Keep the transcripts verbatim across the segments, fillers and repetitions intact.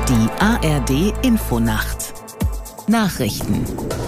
Die A R D-Infonacht. Nachrichten.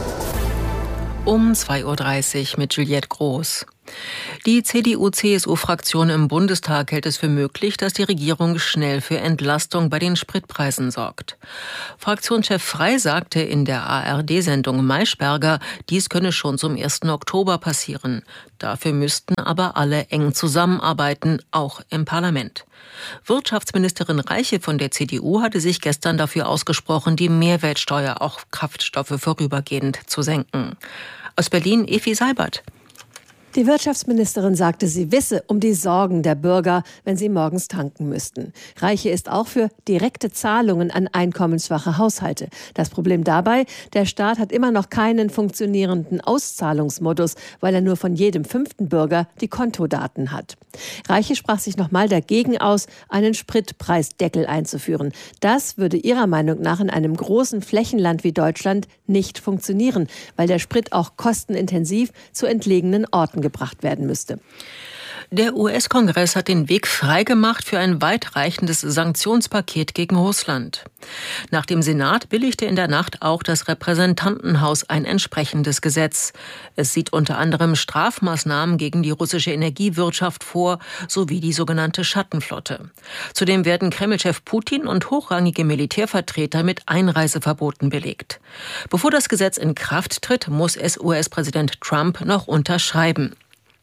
Um zwei Uhr dreißig mit Juliette Groß. Die C D U-C S U-Fraktion im Bundestag hält es für möglich, dass die Regierung schnell für Entlastung bei den Spritpreisen sorgt. Fraktionschef Frey sagte in der A R D-Sendung Maischberger, dies könne schon zum ersten Oktober passieren. Dafür müssten aber alle eng zusammenarbeiten, auch im Parlament. Wirtschaftsministerin Reiche von der C D U hatte sich gestern dafür ausgesprochen, die Mehrwertsteuer auf Kraftstoffe vorübergehend zu senken. Aus Berlin Efi Seibert. Die Wirtschaftsministerin sagte, sie wisse um die Sorgen der Bürger, wenn sie morgens tanken müssten. Reiche ist auch für direkte Zahlungen an einkommensschwache Haushalte. Das Problem dabei, der Staat hat immer noch keinen funktionierenden Auszahlungsmodus, weil er nur von jedem fünften Bürger die Kontodaten hat. Reiche sprach sich nochmal dagegen aus, einen Spritpreisdeckel einzuführen. Das würde ihrer Meinung nach in einem großen Flächenland wie Deutschland nicht funktionieren, weil der Sprit auch kostenintensiv zu entlegenen Orten gebracht werden müsste. Der U S-Kongress hat den Weg freigemacht für ein weitreichendes Sanktionspaket gegen Russland. Nach dem Senat billigte in der Nacht auch das Repräsentantenhaus ein entsprechendes Gesetz. Es sieht unter anderem Strafmaßnahmen gegen die russische Energiewirtschaft vor, sowie die sogenannte Schattenflotte. Zudem werden Kremlchef Putin und hochrangige Militärvertreter mit Einreiseverboten belegt. Bevor das Gesetz in Kraft tritt, muss es U S-Präsident Trump noch unterschreiben.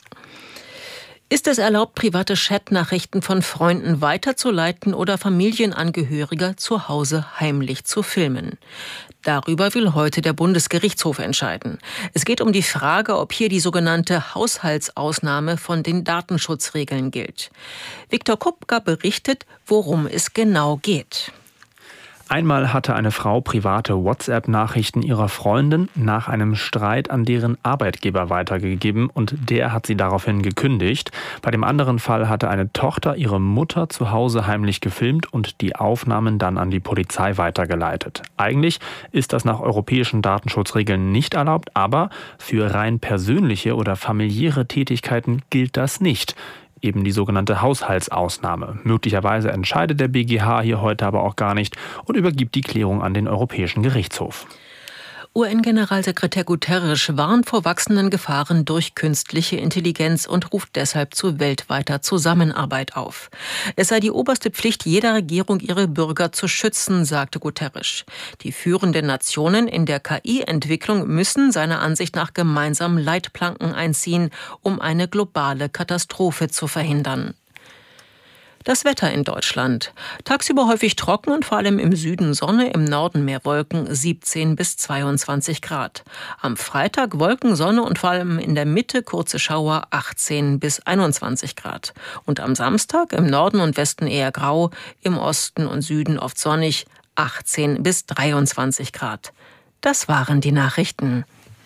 Ist es erlaubt, private Chatnachrichten von Freunden weiterzuleiten oder Familienangehörige zu Hause heimlich zu filmen? Darüber will heute der Bundesgerichtshof entscheiden. Es geht um die Frage, ob hier die sogenannte Haushaltsausnahme von den Datenschutzregeln gilt. Viktor Kupka berichtet, worum es genau geht. Einmal hatte eine Frau private WhatsApp-Nachrichten ihrer Freundin nach einem Streit an deren Arbeitgeber weitergegeben und der hat sie daraufhin gekündigt. Bei dem anderen Fall hatte eine Tochter ihre Mutter zu Hause heimlich gefilmt und die Aufnahmen dann an die Polizei weitergeleitet. Eigentlich ist das nach europäischen Datenschutzregeln nicht erlaubt, aber für rein persönliche oder familiäre Tätigkeiten gilt das nicht. Eben die sogenannte Haushaltsausnahme. Möglicherweise entscheidet der B G H hier heute aber auch gar nicht und übergibt die Klärung an den Europäischen Gerichtshof. U N-Generalsekretär Guterres warnt vor wachsenden Gefahren durch künstliche Intelligenz und ruft deshalb zu weltweiter Zusammenarbeit auf. Es sei die oberste Pflicht jeder Regierung, ihre Bürger zu schützen, sagte Guterres. Die führenden Nationen in der K I-Entwicklung müssen seiner Ansicht nach gemeinsam Leitplanken einziehen, um eine globale Katastrophe zu verhindern. Das Wetter in Deutschland. Tagsüber häufig trocken und vor allem im Süden Sonne, im Norden mehr Wolken, siebzehn bis zweiundzwanzig Grad. Am Freitag Wolken, Sonne und vor allem in der Mitte kurze Schauer, achtzehn bis einundzwanzig Grad. Und am Samstag im Norden und Westen eher grau, im Osten und Süden oft sonnig, achtzehn bis dreiundzwanzig Grad. Das waren die Nachrichten.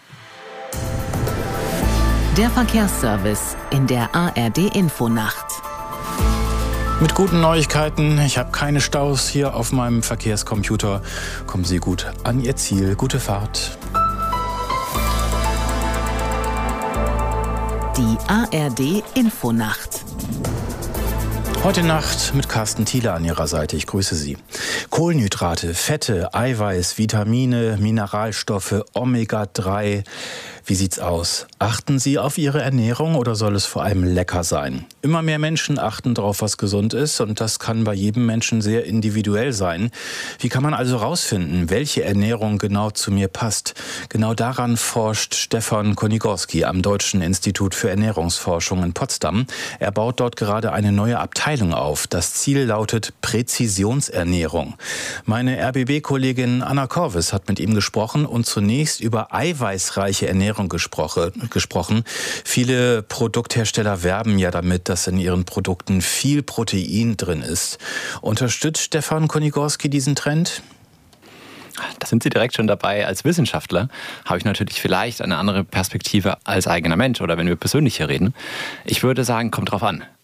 Der Verkehrsservice in der A R D-Infonacht. Mit guten Neuigkeiten. Ich habe keine Staus hier auf meinem Verkehrscomputer. Kommen Sie gut an Ihr Ziel. Gute Fahrt. Die A R D-Infonacht. Heute Nacht mit Carsten Thiele an Ihrer Seite. Ich grüße Sie. Kohlenhydrate, Fette, Eiweiß, Vitamine, Mineralstoffe, Omega drei. Wie sieht's aus? Achten Sie auf Ihre Ernährung oder soll es vor allem lecker sein? Immer mehr Menschen achten darauf, was gesund ist und das kann bei jedem Menschen sehr individuell sein. Wie kann man also rausfinden, welche Ernährung genau zu mir passt? Genau daran forscht Stefan Konigorski am Deutschen Institut für Ernährungsforschung in Potsdam. Er baut dort gerade eine neue Abteilung auf. Das Ziel lautet Präzisionsernährung. Meine R B B-Kollegin Anna Korvis hat mit ihm gesprochen und zunächst über eiweißreiche Ernährung gesprochen. Viele Produkthersteller werben ja damit, dass in ihren Produkten viel Protein drin ist. Unterstützt Stefan Konigorski diesen Trend? Da sind Sie direkt schon dabei. Als Wissenschaftler habe ich natürlich vielleicht eine andere Perspektive als eigener Mensch oder wenn wir persönlich hier reden. Ich würde sagen, kommt drauf an.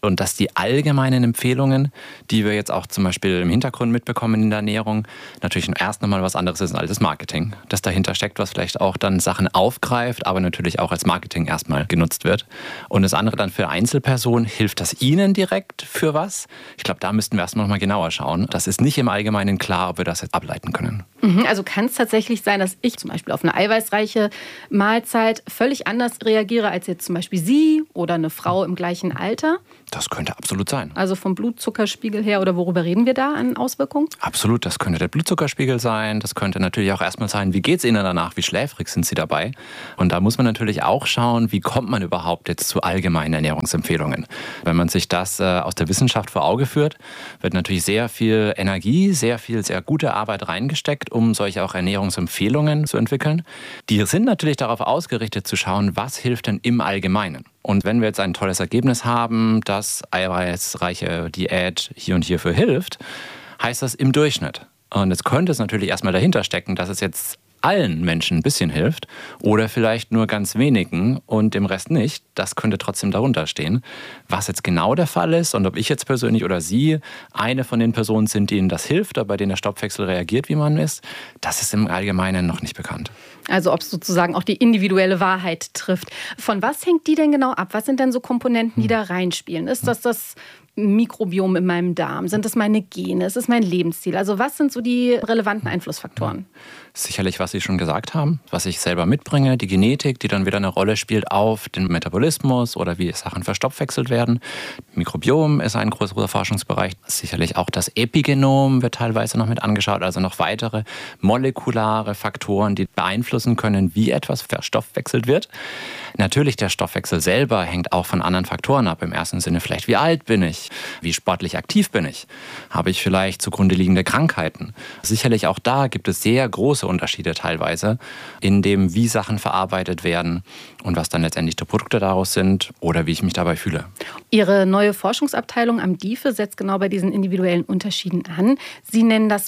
Und dass die allgemeinen Empfehlungen, die wir jetzt auch zum Beispiel im Hintergrund mitbekommen in der Ernährung, natürlich erst nochmal was anderes ist als das Marketing. Das dahinter steckt, was vielleicht auch dann Sachen aufgreift, aber natürlich auch als Marketing erstmal genutzt wird. Und das andere dann für Einzelpersonen, hilft das Ihnen direkt für was? Ich glaube, da müssten wir erstmal nochmal genauer schauen. Das ist nicht im Allgemeinen klar, ob wir das jetzt ableiten können. Also kann es tatsächlich sein, dass ich zum Beispiel auf eine eiweißreiche Mahlzeit völlig anders reagiere als jetzt zum Beispiel Sie oder eine Frau im gleichen Alter? Das könnte absolut sein. Also vom Blutzuckerspiegel her oder worüber reden wir da an Auswirkungen? Absolut, das könnte der Blutzuckerspiegel sein. Das könnte natürlich auch erstmal sein, wie geht es Ihnen danach, wie schläfrig sind Sie dabei? Und da muss man natürlich auch schauen, wie kommt man überhaupt jetzt zu allgemeinen Ernährungsempfehlungen. Wenn man sich das äh, aus der Wissenschaft vor Auge führt, wird natürlich sehr viel Energie, sehr viel, sehr gute Arbeit reingesteckt, um solche auch Ernährungsempfehlungen zu entwickeln. Die sind natürlich darauf ausgerichtet zu schauen, was hilft denn im Allgemeinen. Und wenn wir jetzt ein tolles Ergebnis haben, dass eiweißreiche Diät hier und hierfür hilft, heißt das im Durchschnitt. Und jetzt könnte es natürlich erstmal dahinter stecken, dass es jetzt allen Menschen ein bisschen hilft oder vielleicht nur ganz wenigen und dem Rest nicht. Das könnte trotzdem darunter stehen. Was jetzt genau der Fall ist und ob ich jetzt persönlich oder Sie eine von den Personen sind, denen das hilft, oder bei denen der Stoffwechsel reagiert, wie man ist, das ist im Allgemeinen noch nicht bekannt. Also ob es sozusagen auch die individuelle Wahrheit trifft. Von was hängt die denn genau ab? Was sind denn so Komponenten, die da reinspielen? Ist das das Mikrobiom in meinem Darm? Sind das meine Gene? Ist es mein Lebensstil? Also was sind so die relevanten Einflussfaktoren? Sicherlich, was Sie schon gesagt haben, was ich selber mitbringe, die Genetik, die dann wieder eine Rolle spielt auf den Metabolismus oder wie Sachen verstoffwechselt werden. Mikrobiom ist ein größerer Forschungsbereich. Sicherlich auch das Epigenom wird teilweise noch mit angeschaut, also noch weitere molekulare Faktoren, die beeinflussen können, wie etwas verstoffwechselt wird. Natürlich, der Stoffwechsel selber hängt auch von anderen Faktoren ab. Im ersten Sinne vielleicht, wie alt bin ich? Wie sportlich aktiv bin ich? Habe ich vielleicht zugrunde liegende Krankheiten? Sicherlich auch da gibt es sehr große Unterschiede teilweise in dem, wie Sachen verarbeitet werden und was dann letztendlich die Produkte daraus sind oder wie ich mich dabei fühle. Ihre neue Forschungsabteilung am D I F E setzt genau bei diesen individuellen Unterschieden an. Sie nennen das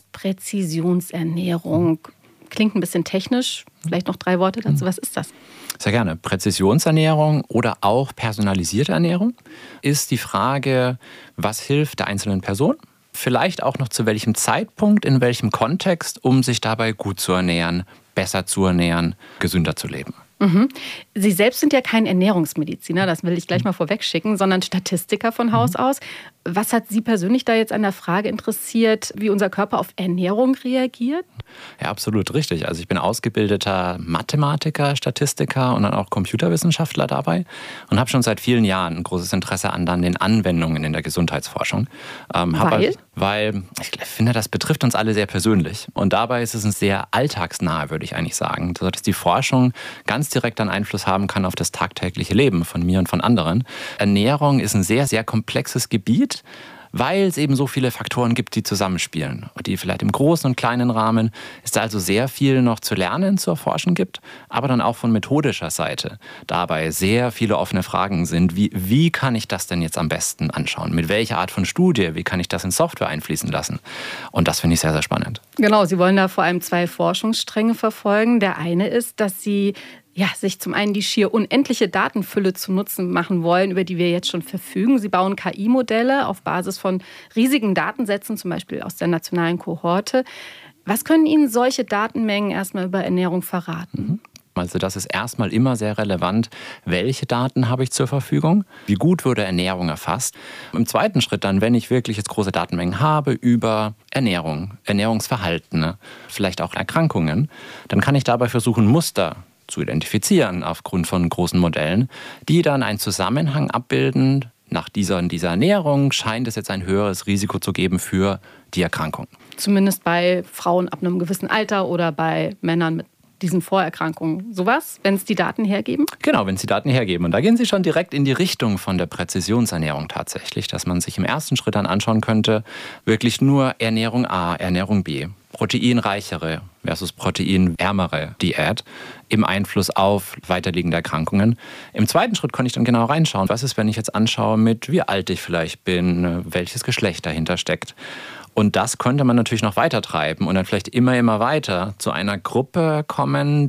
Präzisionsernährung. Klingt ein bisschen technisch. Vielleicht noch drei Worte dazu. Was ist das? Sehr gerne. Präzisionsernährung oder auch personalisierte Ernährung ist die Frage, was hilft der einzelnen Person? Vielleicht auch noch zu welchem Zeitpunkt, in welchem Kontext, um sich dabei gut zu ernähren, besser zu ernähren, gesünder zu leben. Mhm. Sie selbst sind ja kein Ernährungsmediziner, das will ich gleich mal vorwegschicken, sondern Statistiker von Haus aus. Was hat Sie persönlich da jetzt an der Frage interessiert, wie unser Körper auf Ernährung reagiert? Ja, absolut richtig. Also ich bin ausgebildeter Mathematiker, Statistiker und dann auch Computerwissenschaftler dabei und habe schon seit vielen Jahren ein großes Interesse an dann den Anwendungen in der Gesundheitsforschung. Ähm, weil? Halt, weil ich finde, das betrifft uns alle sehr persönlich. Und dabei ist es ein sehr alltagsnahe, würde ich eigentlich sagen, dass die Forschung ganz direkt einen Einfluss haben kann auf das tagtägliche Leben von mir und von anderen. Ernährung ist ein sehr, sehr komplexes Gebiet, weil es eben so viele Faktoren gibt, die zusammenspielen. Und die vielleicht im großen und kleinen Rahmen es da also sehr viel noch zu lernen, zu erforschen gibt, aber dann auch von methodischer Seite dabei sehr viele offene Fragen sind. Wie, wie kann ich das denn jetzt am besten anschauen? Mit welcher Art von Studie? Wie kann ich das in Software einfließen lassen? Und das finde ich sehr, sehr spannend. Genau, Sie wollen da vor allem zwei Forschungsstränge verfolgen. Der eine ist, dass Sie ja, sich zum einen die schier unendliche Datenfülle zu Nutzen machen wollen, über die wir jetzt schon verfügen. Sie bauen K I-Modelle auf Basis von riesigen Datensätzen, zum Beispiel aus der nationalen Kohorte. Was können Ihnen solche Datenmengen erstmal über Ernährung verraten? Also das ist erstmal immer sehr relevant, welche Daten habe ich zur Verfügung, wie gut wurde Ernährung erfasst. Im zweiten Schritt dann, wenn ich wirklich jetzt große Datenmengen habe über Ernährung, Ernährungsverhalten, vielleicht auch Erkrankungen, dann kann ich dabei versuchen, Muster zu identifizieren aufgrund von großen Modellen, die dann einen Zusammenhang abbilden. Nach dieser, dieser Ernährung scheint es jetzt ein höheres Risiko zu geben für die Erkrankung. Zumindest bei Frauen ab einem gewissen Alter oder bei Männern mit diesen Vorerkrankungen. Sowas, wenn es die Daten hergeben? Genau, wenn es die Daten hergeben. Und da gehen Sie schon direkt in die Richtung von der Präzisionsernährung tatsächlich, dass man sich im ersten Schritt dann anschauen könnte, wirklich nur Ernährung A, Ernährung B, proteinreichere versus proteinärmere Diät im Einfluss auf weiterliegende Erkrankungen. Im zweiten Schritt kann ich dann genau reinschauen, was ist, wenn ich jetzt anschaue, mit wie alt ich vielleicht bin, welches Geschlecht dahinter steckt. Und das könnte man natürlich noch weiter treiben und dann vielleicht immer, immer weiter zu einer Gruppe kommen,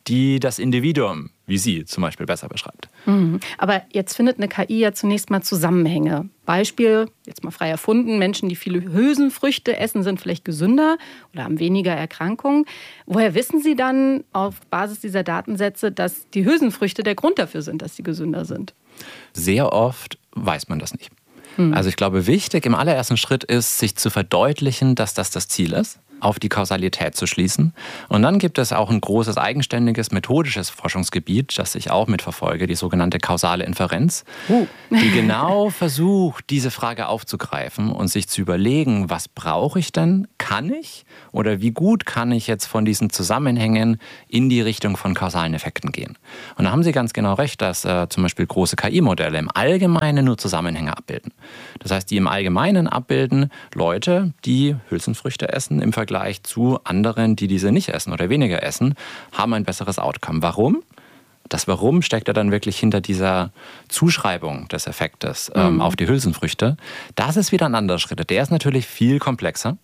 die das Individuum, wie Sie zum Beispiel, besser beschreibt. Mhm. Aber jetzt findet eine K I ja zunächst mal Zusammenhänge. Beispiel, jetzt mal frei erfunden, Menschen, die viele Hülsenfrüchte essen, sind vielleicht gesünder oder haben weniger Erkrankungen. Woher wissen Sie dann auf Basis dieser Datensätze, dass die Hülsenfrüchte der Grund dafür sind, dass sie gesünder sind? Sehr oft weiß man das nicht. Mhm. Also ich glaube, wichtig im allerersten Schritt ist, sich zu verdeutlichen, dass das das Ziel ist, auf die Kausalität zu schließen. Und dann gibt es auch ein großes, eigenständiges, methodisches Forschungsgebiet, das ich auch mitverfolge, die sogenannte kausale Inferenz, uh. die genau versucht, diese Frage aufzugreifen und sich zu überlegen, was brauche ich denn? Kann ich? Oder wie gut kann ich jetzt von diesen Zusammenhängen in die Richtung von kausalen Effekten gehen? Und da haben Sie ganz genau recht, dass äh, zum Beispiel große K I-Modelle im Allgemeinen nur Zusammenhänge abbilden. Das heißt, die im Allgemeinen abbilden Leute, die Hülsenfrüchte essen, im Vergleich zu anderen, die diese nicht essen oder weniger essen, haben ein besseres Outcome. Warum? Das Warum steckt ja dann wirklich hinter dieser Zuschreibung des Effektes ähm, mhm. auf die Hülsenfrüchte. Das ist wieder ein anderer Schritt. Der ist natürlich viel komplexer.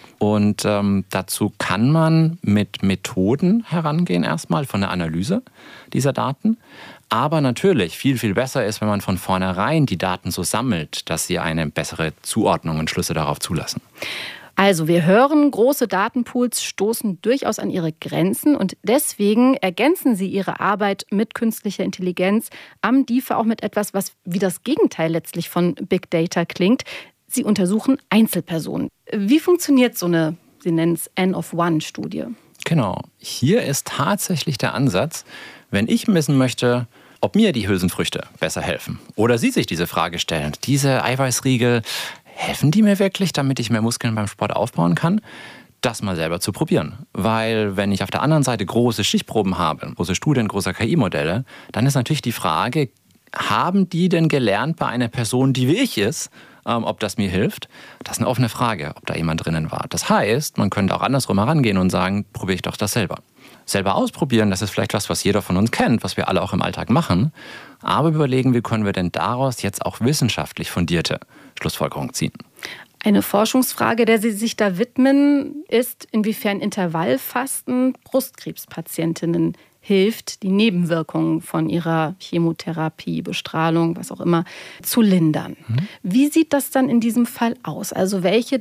Und ähm, dazu kann man mit Methoden herangehen, erstmal von der Analyse dieser Daten. Aber natürlich viel, viel besser ist, wenn man von vornherein die Daten so sammelt, dass sie eine bessere Zuordnung und Schlüsse darauf zulassen. Also wir hören, große Datenpools stoßen durchaus an ihre Grenzen und deswegen ergänzen sie ihre Arbeit mit künstlicher Intelligenz am D I F A auch mit etwas, was wie das Gegenteil letztlich von Big Data klingt. Sie untersuchen Einzelpersonen. Wie funktioniert so eine, Sie nennen es N-of-One-Studie? Genau. Hier ist tatsächlich der Ansatz, wenn ich wissen möchte, ob mir die Hülsenfrüchte besser helfen oder Sie sich diese Frage stellen, diese Eiweißriegel, helfen die mir wirklich, damit ich mehr Muskeln beim Sport aufbauen kann? Das mal selber zu probieren. Weil wenn ich auf der anderen Seite große Stichproben habe, große Studien, große K I-Modelle, dann ist natürlich die Frage, haben die denn gelernt bei einer Person, die wie ich ist, ähm, ob das mir hilft? Das ist eine offene Frage, ob da jemand drinnen war. Das heißt, man könnte auch andersrum herangehen und sagen, probiere ich doch das selber. Selber ausprobieren, das ist vielleicht was, was jeder von uns kennt, was wir alle auch im Alltag machen. Aber überlegen, wie können wir denn daraus jetzt auch wissenschaftlich fundierte Schlussfolgerungen ziehen. Eine Forschungsfrage, der Sie sich da widmen, ist, inwiefern Intervallfasten Brustkrebspatientinnen hilft, die Nebenwirkungen von ihrer Chemotherapie, Bestrahlung, was auch immer, zu lindern. Mhm. Wie sieht das dann in diesem Fall aus? Also welche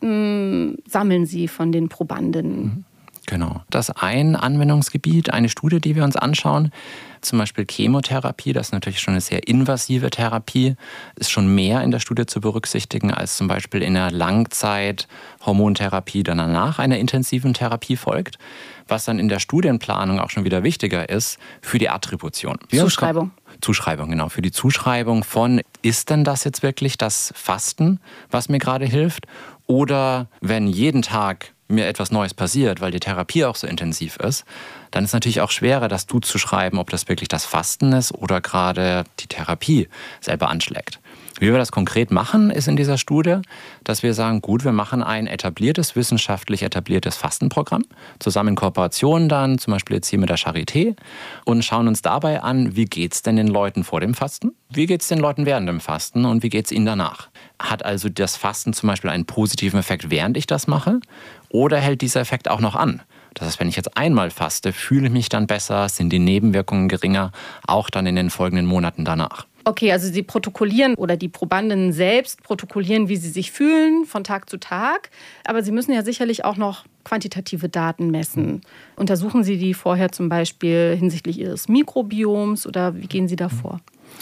Daten sammeln Sie von den Probandinnen? Mhm. Genau. Das ist ein Anwendungsgebiet, eine Studie, die wir uns anschauen. Zum Beispiel Chemotherapie, das ist natürlich schon eine sehr invasive Therapie, ist schon mehr in der Studie zu berücksichtigen als zum Beispiel in der Langzeit-Hormontherapie, die danach einer intensiven Therapie folgt. Was dann in der Studienplanung auch schon wieder wichtiger ist, für die Attribution. Zuschreibung. Zuschreibung, genau. Für die Zuschreibung von, ist denn das jetzt wirklich das Fasten, was mir gerade hilft? Oder wenn jeden Tag mir etwas Neues passiert, weil die Therapie auch so intensiv ist, dann ist natürlich auch schwerer, das zuzuschreiben, ob das wirklich das Fasten ist oder gerade die Therapie selber anschlägt. Wie wir das konkret machen, ist in dieser Studie, dass wir sagen, gut, wir machen ein etabliertes, wissenschaftlich etabliertes Fastenprogramm, zusammen in Kooperation dann, zum Beispiel jetzt hier mit der Charité, und schauen uns dabei an, wie geht es denn den Leuten vor dem Fasten, wie geht es den Leuten während dem Fasten und wie geht es ihnen danach. Hat also das Fasten zum Beispiel einen positiven Effekt, während ich das mache, oder hält dieser Effekt auch noch an? Das heißt, wenn ich jetzt einmal faste, fühle ich mich dann besser, sind die Nebenwirkungen geringer, auch dann in den folgenden Monaten danach. Okay, also Sie protokollieren oder die Probandinnen selbst protokollieren, wie sie sich fühlen von Tag zu Tag. Aber Sie müssen ja sicherlich auch noch quantitative Daten messen. Untersuchen Sie die vorher zum Beispiel hinsichtlich Ihres Mikrobioms oder wie gehen Sie da vor?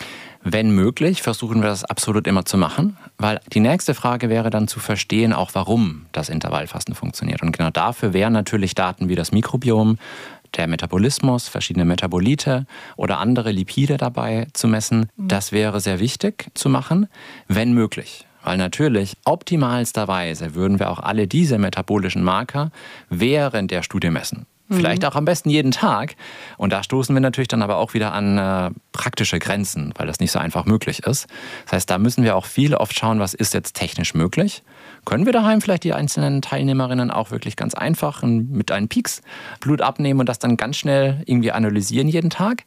Wenn möglich, versuchen wir das absolut immer zu machen, weil die nächste Frage wäre dann zu verstehen, auch warum das Intervallfasten funktioniert. Und genau dafür wären natürlich Daten wie das Mikrobiom, der Metabolismus, verschiedene Metabolite oder andere Lipide dabei zu messen. Das wäre sehr wichtig zu machen, wenn möglich. Weil natürlich optimalsterweise würden wir auch alle diese metabolischen Marker während der Studie messen. Vielleicht auch am besten jeden Tag. Und da stoßen wir natürlich dann aber auch wieder an äh, praktische Grenzen, weil das nicht so einfach möglich ist. Das heißt, da müssen wir auch viel oft schauen, was ist jetzt technisch möglich. Können wir daheim vielleicht die einzelnen Teilnehmerinnen auch wirklich ganz einfach mit einem Pieks Blut abnehmen und das dann ganz schnell irgendwie analysieren jeden Tag?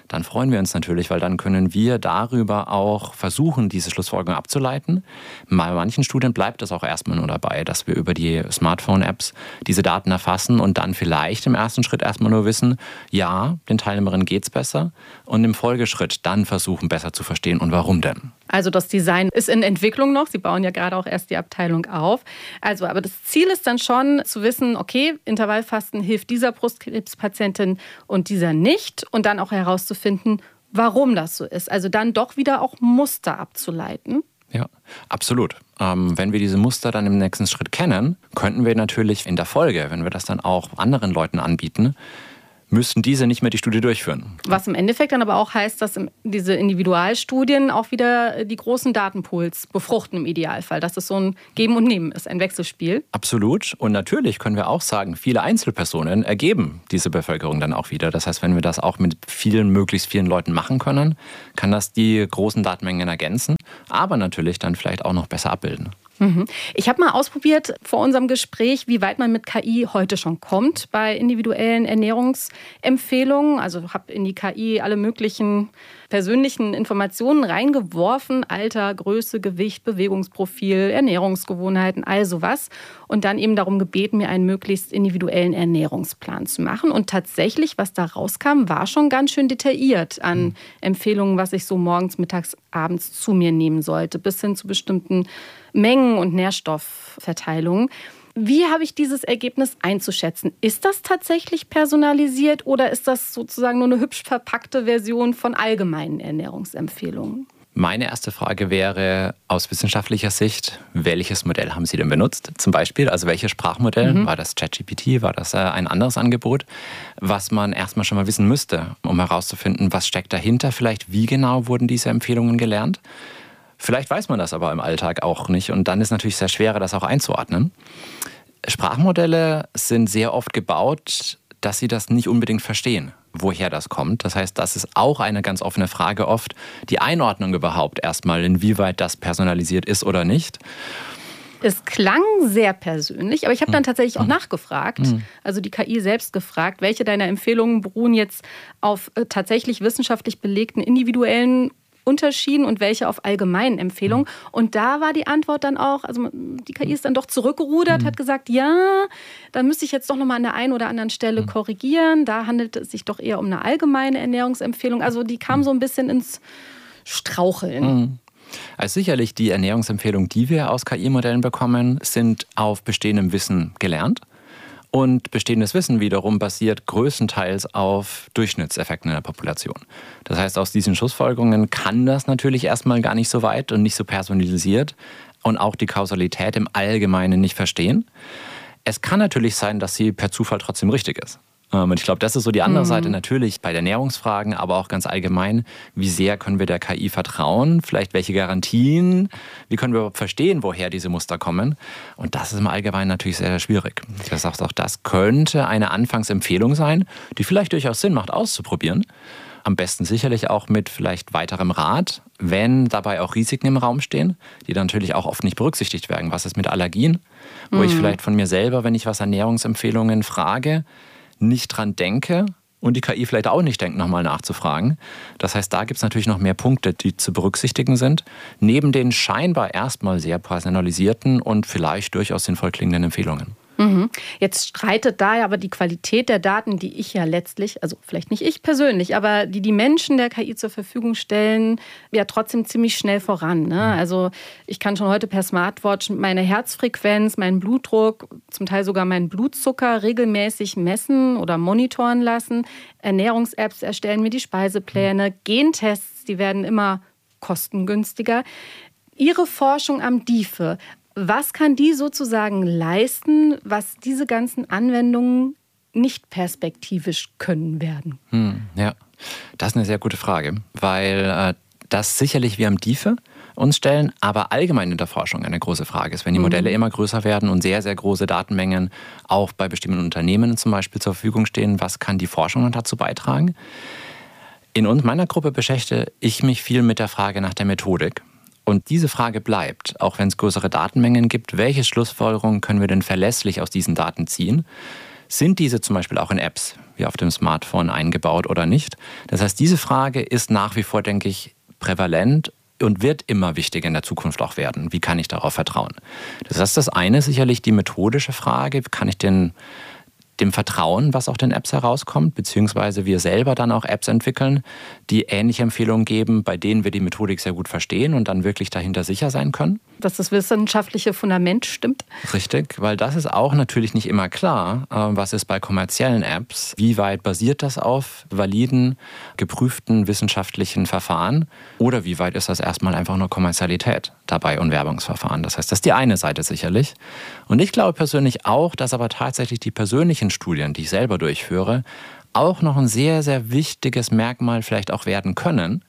dann freuen wir uns natürlich, weil dann können wir darüber auch versuchen, diese Schlussfolgerung abzuleiten. Bei manchen Studien bleibt es auch erstmal nur dabei, dass wir über die Smartphone-Apps diese Daten erfassen und dann vielleicht im ersten Schritt erstmal nur wissen, ja, den Teilnehmerinnen geht es besser und im Folgeschritt dann versuchen, besser zu verstehen und warum denn. Also das Design ist in Entwicklung noch. Sie bauen ja gerade auch erst die Abteilung auf. Also, aber das Ziel ist dann schon zu wissen, okay, Intervallfasten hilft dieser Brustkrebspatientin und dieser nicht. Und dann auch herauszufinden, warum das so ist. Also dann doch wieder auch Muster abzuleiten. Ja, absolut. Ähm, wenn wir diese Muster dann im nächsten Schritt kennen, könnten wir natürlich in der Folge, wenn wir das dann auch anderen Leuten anbieten, müssten diese nicht mehr die Studie durchführen. Was im Endeffekt dann aber auch heißt, dass diese Individualstudien auch wieder die großen Datenpools befruchten im Idealfall, dass es so ein Geben und Nehmen ist, ein Wechselspiel. Absolut. Und natürlich können wir auch sagen, viele Einzelpersonen ergeben diese Bevölkerung dann auch wieder. Das heißt, wenn wir das auch mit vielen, möglichst vielen Leuten machen können, kann das die großen Datenmengen ergänzen, aber natürlich dann vielleicht auch noch besser abbilden. Ich habe mal ausprobiert vor unserem Gespräch, wie weit man mit K I heute schon kommt bei individuellen Ernährungsempfehlungen. Also habe in die K I alle möglichen persönlichen Informationen reingeworfen. Alter, Größe, Gewicht, Bewegungsprofil, Ernährungsgewohnheiten, all sowas. Und dann eben darum gebeten, mir einen möglichst individuellen Ernährungsplan zu machen. Und tatsächlich, was da rauskam, war schon ganz schön detailliert an mhm. Empfehlungen, was ich so morgens, mittags, abends zu mir nehmen sollte, bis hin zu bestimmten Mengen und Nährstoffverteilungen. Wie habe ich dieses Ergebnis einzuschätzen? Ist das tatsächlich personalisiert oder ist das sozusagen nur eine hübsch verpackte Version von allgemeinen Ernährungsempfehlungen? Meine erste Frage wäre aus wissenschaftlicher Sicht, welches Modell haben Sie denn benutzt? Zum Beispiel, also welches Sprachmodell? Mhm. War das ChatGPT? War das ein anderes Angebot? Was man erstmal schon mal wissen müsste, um herauszufinden, was steckt dahinter? Vielleicht, wie genau wurden diese Empfehlungen gelernt? Vielleicht weiß man das aber im Alltag auch nicht und dann ist es natürlich sehr schwer, das auch einzuordnen. Sprachmodelle sind sehr oft gebaut, dass sie das nicht unbedingt verstehen, woher das kommt. Das heißt, das ist auch eine ganz offene Frage oft, die Einordnung überhaupt erstmal, inwieweit das personalisiert ist oder nicht. Es klang sehr persönlich, aber ich habe dann tatsächlich auch nachgefragt, also die K I selbst gefragt, welche deiner Empfehlungen beruhen jetzt auf tatsächlich wissenschaftlich belegten individuellen Unterschieden und welche auf allgemeinen Empfehlungen. Und da war die Antwort dann auch, also die K I ist dann doch zurückgerudert, hat gesagt, ja, da müsste ich jetzt doch nochmal an der einen oder anderen Stelle korrigieren. Da handelt es sich doch eher um eine allgemeine Ernährungsempfehlung. Also die kam so ein bisschen ins Straucheln. Mhm. Also sicherlich die Ernährungsempfehlungen, die wir aus K I-Modellen bekommen, sind auf bestehendem Wissen gelernt. Und bestehendes Wissen wiederum basiert größtenteils auf Durchschnittseffekten in der Population. Das heißt, aus diesen Schlussfolgerungen kann das natürlich erstmal gar nicht so weit und nicht so personalisiert und auch die Kausalität im Allgemeinen nicht verstehen. Es kann natürlich sein, dass sie per Zufall trotzdem richtig ist. Und ich glaube, das ist so die andere mhm. Seite natürlich bei den Ernährungsfragen, aber auch ganz allgemein, wie sehr können wir der K I vertrauen, vielleicht welche Garantien, wie können wir überhaupt verstehen, woher diese Muster kommen. Und das ist im Allgemeinen natürlich sehr, sehr schwierig. Das heißt, auch das könnte eine Anfangsempfehlung sein, die vielleicht durchaus Sinn macht, auszuprobieren. Am besten sicherlich auch mit vielleicht weiterem Rat, wenn dabei auch Risiken im Raum stehen, die dann natürlich auch oft nicht berücksichtigt werden. Was ist mit Allergien? Wo mhm. ich vielleicht von mir selber, wenn ich was Ernährungsempfehlungen frage, nicht dran denke und die K I vielleicht auch nicht denkt, nochmal nachzufragen. Das heißt, da gibt es natürlich noch mehr Punkte, die zu berücksichtigen sind, neben den scheinbar erstmal sehr personalisierten und vielleicht durchaus sinnvoll klingenden Empfehlungen. Jetzt streitet da ja aber die Qualität der Daten, die ich ja letztlich, also vielleicht nicht ich persönlich, aber die die Menschen der K I zur Verfügung stellen, ja trotzdem ziemlich schnell voran. Ne? Also ich kann schon heute per Smartwatch meine Herzfrequenz, meinen Blutdruck, zum Teil sogar meinen Blutzucker regelmäßig messen oder monitoren lassen. Ernährungs-Apps erstellen mir die Speisepläne, Gentests, die werden immer kostengünstiger. Ihre Forschung am D I F E, was kann die sozusagen leisten, was diese ganzen Anwendungen nicht perspektivisch können werden? Hm, ja, das ist eine sehr gute Frage, weil äh, das sicherlich wir am D I F E uns stellen, aber allgemein in der Forschung eine große Frage ist, wenn die Modelle mhm. immer größer werden und sehr, sehr große Datenmengen auch bei bestimmten Unternehmen zum Beispiel zur Verfügung stehen, was kann die Forschung dann dazu beitragen? In uns, meiner Gruppe beschäftige ich mich viel mit der Frage nach der Methodik. Und diese Frage bleibt, auch wenn es größere Datenmengen gibt, welche Schlussfolgerungen können wir denn verlässlich aus diesen Daten ziehen? Sind diese zum Beispiel auch in Apps wie auf dem Smartphone eingebaut oder nicht? Das heißt, diese Frage ist nach wie vor, denke ich, prävalent und wird immer wichtiger in der Zukunft auch werden. Wie kann ich darauf vertrauen? Das heißt, das eine ist sicherlich die methodische Frage. Kann ich den, dem vertrauen, was auch den Apps herauskommt, beziehungsweise wir selber dann auch Apps entwickeln, die ähnliche Empfehlungen geben, bei denen wir die Methodik sehr gut verstehen und dann wirklich dahinter sicher sein können? Dass das wissenschaftliche Fundament stimmt? Richtig, weil das ist auch natürlich nicht immer klar, was ist bei kommerziellen Apps, wie weit basiert das auf validen, geprüften wissenschaftlichen Verfahren oder wie weit ist das erstmal einfach nur Kommerzialität dabei und Werbungsverfahren. Das heißt, das ist die eine Seite sicherlich. Und ich glaube persönlich auch, dass aber tatsächlich die persönlichen Studien, die ich selber durchführe, auch noch ein sehr, sehr wichtiges Merkmal vielleicht auch werden können.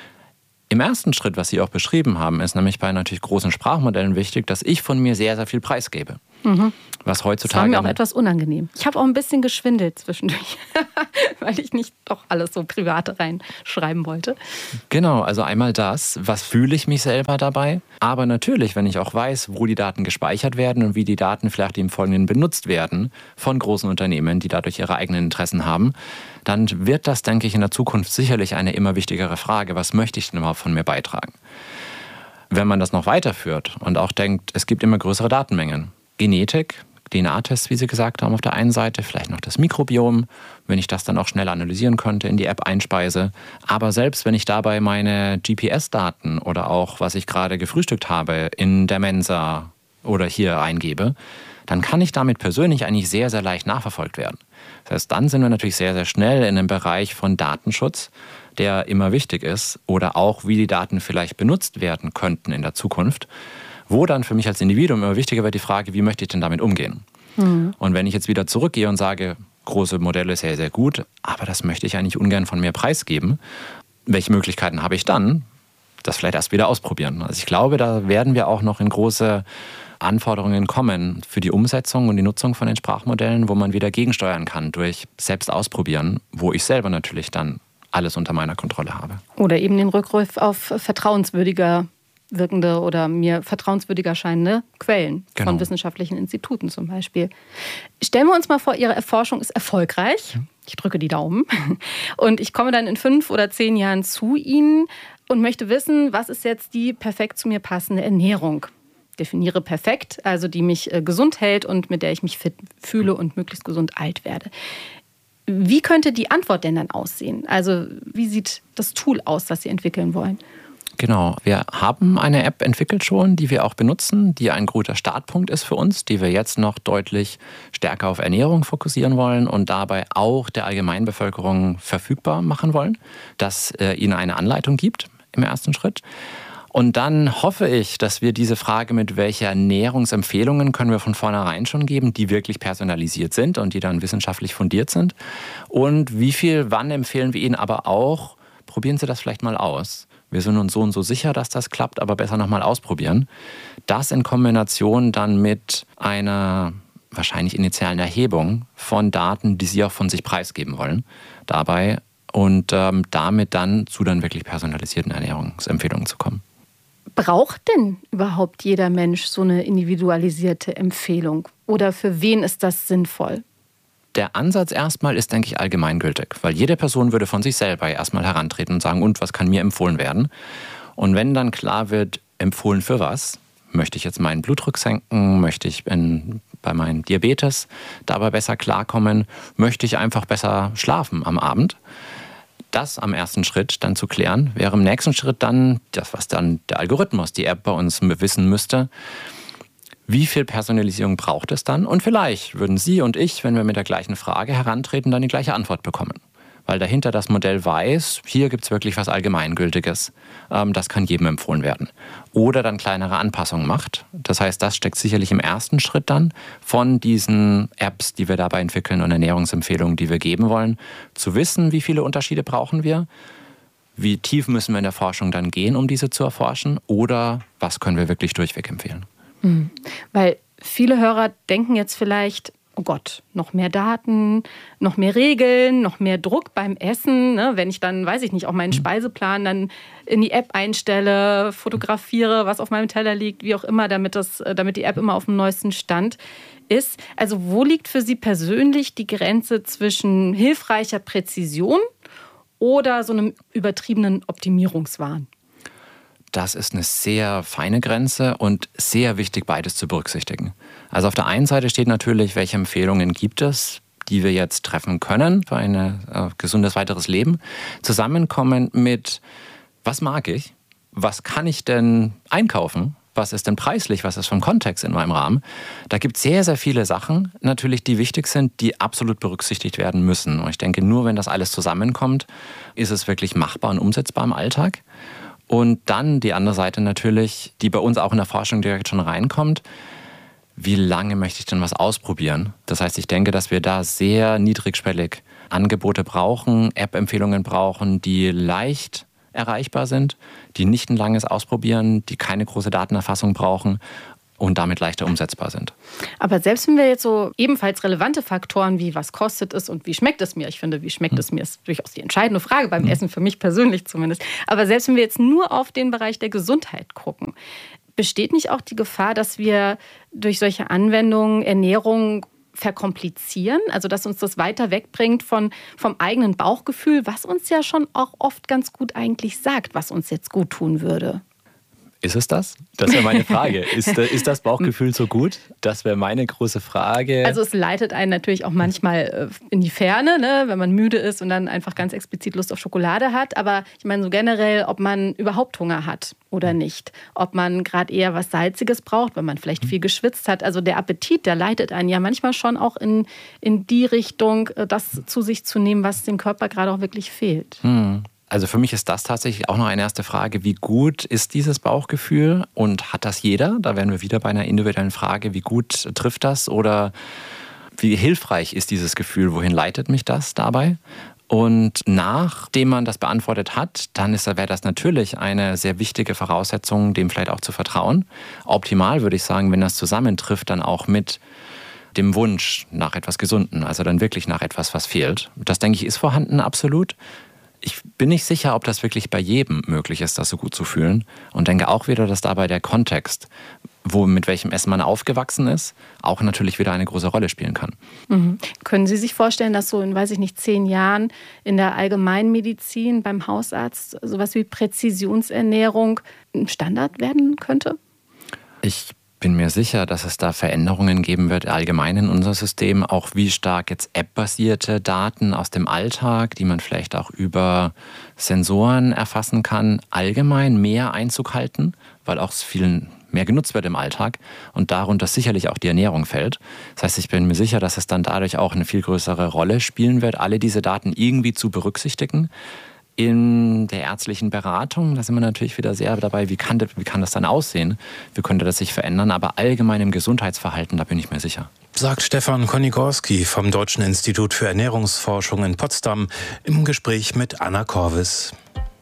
Im ersten Schritt, was Sie auch beschrieben haben, ist nämlich bei natürlich großen Sprachmodellen wichtig, dass ich von mir sehr, sehr viel preisgebe. Mhm. Was heutzutage... Das war mir auch etwas unangenehm. Ich habe auch ein bisschen geschwindelt zwischendurch, weil ich nicht doch alles so Private reinschreiben wollte. Genau, also einmal das, was fühle ich mich selber dabei? Aber natürlich, wenn ich auch weiß, wo die Daten gespeichert werden und wie die Daten vielleicht im Folgenden benutzt werden von großen Unternehmen, die dadurch ihre eigenen Interessen haben, dann wird das, denke ich, in der Zukunft sicherlich eine immer wichtigere Frage. Was möchte ich denn überhaupt von mir beitragen? Wenn man das noch weiterführt und auch denkt, es gibt immer größere Datenmengen. Genetik, D N A-Tests, wie Sie gesagt haben, auf der einen Seite, vielleicht noch das Mikrobiom, wenn ich das dann auch schnell analysieren könnte, in die App einspeise. Aber selbst wenn ich dabei meine G P S-Daten oder auch, was ich gerade gefrühstückt habe, in der Mensa oder hier eingebe, dann kann ich damit persönlich eigentlich sehr, sehr leicht nachverfolgt werden. Das heißt, dann sind wir natürlich sehr, sehr schnell in einem Bereich von Datenschutz, der immer wichtig ist, oder auch, wie die Daten vielleicht benutzt werden könnten in der Zukunft, wo dann für mich als Individuum immer wichtiger wird die Frage, wie möchte ich denn damit umgehen? Mhm. Und wenn ich jetzt wieder zurückgehe und sage, große Modelle sehr, sehr gut, aber das möchte ich eigentlich ungern von mir preisgeben, welche Möglichkeiten habe ich dann? Das vielleicht erst wieder ausprobieren. Also ich glaube, da werden wir auch noch in große Anforderungen kommen für die Umsetzung und die Nutzung von den Sprachmodellen, wo man wieder gegensteuern kann durch selbst ausprobieren, wo ich selber natürlich dann alles unter meiner Kontrolle habe. Oder eben den Rückruf auf vertrauenswürdiger wirkende oder mir vertrauenswürdiger scheinende Quellen genau. von wissenschaftlichen Instituten zum Beispiel. Stellen wir uns mal vor, Ihre Erforschung ist erfolgreich. Ich drücke die Daumen. Und ich komme dann in fünf oder zehn Jahren zu Ihnen und möchte wissen, was ist jetzt die perfekt zu mir passende Ernährung? Definiere perfekt, also die mich gesund hält und mit der ich mich fit fühle und möglichst gesund alt werde. Wie könnte die Antwort denn dann aussehen? Also wie sieht das Tool aus, das Sie entwickeln wollen? Genau, wir haben eine App entwickelt schon, die wir auch benutzen, die ein guter Startpunkt ist für uns, die wir jetzt noch deutlich stärker auf Ernährung fokussieren wollen und dabei auch der Allgemeinbevölkerung verfügbar machen wollen, dass äh, ihnen eine Anleitung gibt im ersten Schritt. Und dann hoffe ich, dass wir diese Frage, mit welcher Ernährungsempfehlungen können wir von vornherein schon geben, die wirklich personalisiert sind und die dann wissenschaftlich fundiert sind. Und wie viel, wann empfehlen wir Ihnen aber auch, probieren Sie das vielleicht mal aus. Wir sind uns so und so sicher, dass das klappt, aber besser nochmal ausprobieren. Das in Kombination dann mit einer wahrscheinlich initialen Erhebung von Daten, die Sie auch von sich preisgeben wollen, dabei und ähm, damit dann zu dann wirklich personalisierten Ernährungsempfehlungen zu kommen. Braucht denn überhaupt jeder Mensch so eine individualisierte Empfehlung? Oder für wen ist das sinnvoll? Der Ansatz erstmal ist, denke ich, allgemeingültig, weil jede Person würde von sich selber erstmal herantreten und sagen, und was kann mir empfohlen werden? Und wenn dann klar wird, empfohlen für was, möchte ich jetzt meinen Blutdruck senken, möchte ich in, bei meinem Diabetes dabei besser klarkommen, möchte ich einfach besser schlafen am Abend, das am ersten Schritt dann zu klären, wäre im nächsten Schritt dann das, was dann der Algorithmus, die App bei uns wissen müsste, wie viel Personalisierung braucht es dann? Und vielleicht würden Sie und ich, wenn wir mit der gleichen Frage herantreten, dann die gleiche Antwort bekommen. Weil dahinter das Modell weiß, hier gibt es wirklich was Allgemeingültiges. Das kann jedem empfohlen werden. Oder dann kleinere Anpassungen macht. Das heißt, das steckt sicherlich im ersten Schritt dann von diesen Apps, die wir dabei entwickeln und Ernährungsempfehlungen, die wir geben wollen, zu wissen, wie viele Unterschiede brauchen wir, wie tief müssen wir in der Forschung dann gehen, um diese zu erforschen, oder was können wir wirklich durchweg empfehlen. Mhm. Weil viele Hörer denken jetzt vielleicht, oh Gott, noch mehr Daten, noch mehr Regeln, noch mehr Druck beim Essen. Ne? Wenn ich dann, weiß ich nicht, auch meinen Speiseplan dann in die App einstelle, fotografiere, was auf meinem Teller liegt, wie auch immer, damit, das, damit die App immer auf dem neuesten Stand ist. Also wo liegt für Sie persönlich die Grenze zwischen hilfreicher Präzision oder so einem übertriebenen Optimierungswahn? Das ist eine sehr feine Grenze und sehr wichtig, beides zu berücksichtigen. Also auf der einen Seite steht natürlich, welche Empfehlungen gibt es, die wir jetzt treffen können für ein äh, gesundes weiteres Leben, zusammenkommen mit, was mag ich, was kann ich denn einkaufen, was ist denn preislich, was ist vom Kontext in meinem Rahmen. Da gibt es sehr, sehr viele Sachen natürlich, die wichtig sind, die absolut berücksichtigt werden müssen. Und ich denke, nur wenn das alles zusammenkommt, ist es wirklich machbar und umsetzbar im Alltag. Und dann die andere Seite natürlich, die bei uns auch in der Forschung direkt schon reinkommt, wie lange möchte ich denn was ausprobieren? Das heißt, ich denke, dass wir da sehr niedrigschwellig Angebote brauchen, App-Empfehlungen brauchen, die leicht erreichbar sind, die nicht ein langes Ausprobieren, die keine große Datenerfassung brauchen und damit leichter umsetzbar sind. Aber selbst wenn wir jetzt so ebenfalls relevante Faktoren wie was kostet es und wie schmeckt es mir, ich finde, wie schmeckt hm. es mir, ist durchaus die entscheidende Frage beim hm. Essen, für mich persönlich zumindest. Aber selbst wenn wir jetzt nur auf den Bereich der Gesundheit gucken, besteht nicht auch die Gefahr, dass wir durch solche Anwendungen Ernährung verkomplizieren? Also dass uns das weiter wegbringt von, vom eigenen Bauchgefühl, was uns ja schon auch oft ganz gut eigentlich sagt, was uns jetzt gut tun würde. Ist es das? Das wäre meine Frage. Ist, ist das Bauchgefühl so gut? Das wäre meine große Frage. Also es leitet einen natürlich auch manchmal in die Ferne, ne, wenn man müde ist und dann einfach ganz explizit Lust auf Schokolade hat. Aber ich meine so generell, ob man überhaupt Hunger hat oder nicht. Ob man gerade eher was Salziges braucht, wenn man vielleicht viel geschwitzt hat. Also der Appetit, der leitet einen ja manchmal schon auch in, in die Richtung, das zu sich zu nehmen, was dem Körper gerade auch wirklich fehlt. Hm. Also für mich ist das tatsächlich auch noch eine erste Frage, wie gut ist dieses Bauchgefühl und hat das jeder? Da wären wir wieder bei einer individuellen Frage, wie gut trifft das oder wie hilfreich ist dieses Gefühl, wohin leitet mich das dabei? Und nachdem man das beantwortet hat, dann wäre das natürlich eine sehr wichtige Voraussetzung, dem vielleicht auch zu vertrauen. Optimal würde ich sagen, wenn das zusammentrifft, dann auch mit dem Wunsch nach etwas Gesunden, also dann wirklich nach etwas, was fehlt. Das, denke ich, ist vorhanden, absolut. Ich bin nicht sicher, ob das wirklich bei jedem möglich ist, das so gut zu fühlen. Und denke auch wieder, dass dabei der Kontext, wo, mit welchem Essen man aufgewachsen ist, auch natürlich wieder eine große Rolle spielen kann. Mhm. Können Sie sich vorstellen, dass so in, weiß ich nicht, zehn Jahren in der Allgemeinmedizin beim Hausarzt sowas wie Präzisionsernährung ein Standard werden könnte? Ich bin mir sicher, dass es da Veränderungen geben wird, allgemein in unser System, auch wie stark jetzt App-basierte Daten aus dem Alltag, die man vielleicht auch über Sensoren erfassen kann, allgemein mehr Einzug halten, weil auch viel mehr genutzt wird im Alltag und darunter sicherlich auch die Ernährung fällt. Das heißt, ich bin mir sicher, dass es dann dadurch auch eine viel größere Rolle spielen wird, alle diese Daten irgendwie zu berücksichtigen. In der ärztlichen Beratung, da sind wir natürlich wieder sehr dabei, wie kann, das, wie kann das dann aussehen? Wie könnte das sich verändern? Aber allgemein im Gesundheitsverhalten, da bin ich mir sicher. Sagt Stefan Konikorski vom Deutschen Institut für Ernährungsforschung in Potsdam im Gespräch mit Anna Korvis.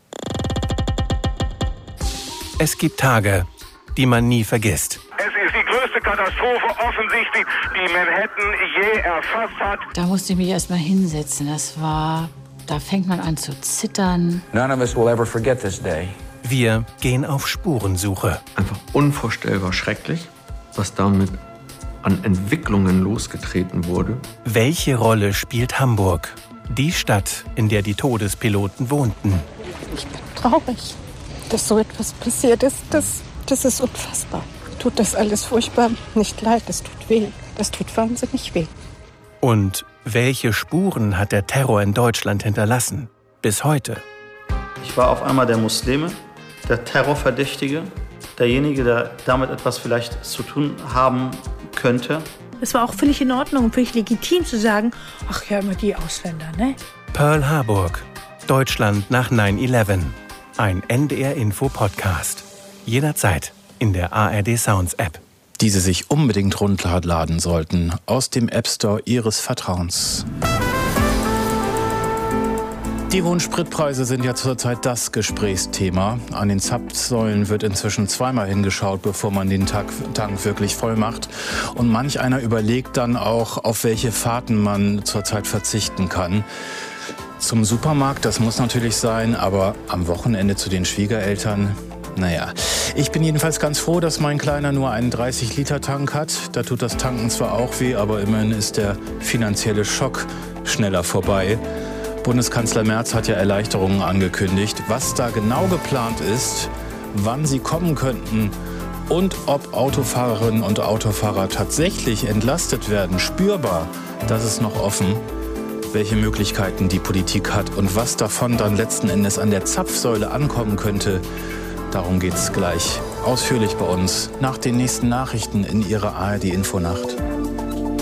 Es gibt Tage, die man nie vergisst. Es ist die größte Katastrophe offensichtlich, die Manhattan je erfasst hat. Da musste ich mich erst mal hinsetzen. Das war... Da fängt man an zu zittern. None of us will ever forget this day. Wir gehen auf Spurensuche. Einfach unvorstellbar schrecklich, was damit an Entwicklungen losgetreten wurde. Welche Rolle spielt Hamburg? Die Stadt, in der die Todespiloten wohnten. Ich bin traurig, dass so etwas passiert ist. Das, das ist unfassbar. Tut das alles furchtbar nicht leid, das tut weh. Das tut wahnsinnig weh. Und welche Spuren hat der Terror in Deutschland hinterlassen? Bis heute. Ich war auf einmal der Muslime, der Terrorverdächtige, derjenige, der damit etwas vielleicht zu tun haben könnte. Es war auch völlig in Ordnung und völlig legitim zu sagen, ach ja, immer die Ausländer, ne? Pearl Harbor, Deutschland nach neun elf. Ein N D R-Info-Podcast. Jederzeit in der A R D Sounds App. Die Sie sich unbedingt runterladen sollten aus dem App Store Ihres Vertrauens. Die hohen Spritpreise sind ja zurzeit das Gesprächsthema. An den Zapfsäulen wird inzwischen zweimal hingeschaut, bevor man den Tank wirklich voll macht. Und manch einer überlegt dann auch, auf welche Fahrten man zurzeit verzichten kann. Zum Supermarkt, das muss natürlich sein, aber am Wochenende zu den Schwiegereltern, naja. Ich bin jedenfalls ganz froh, dass mein Kleiner nur einen dreißig Liter Tank hat. Da tut das Tanken zwar auch weh, aber immerhin ist der finanzielle Schock schneller vorbei. Bundeskanzler Merz hat ja Erleichterungen angekündigt. Was da genau geplant ist, wann sie kommen könnten und ob Autofahrerinnen und Autofahrer tatsächlich entlastet werden, spürbar, das ist noch offen. Welche Möglichkeiten die Politik hat und was davon dann letzten Endes an der Zapfsäule ankommen könnte, darum geht's gleich ausführlich bei uns nach den nächsten Nachrichten in Ihrer A R D Infonacht.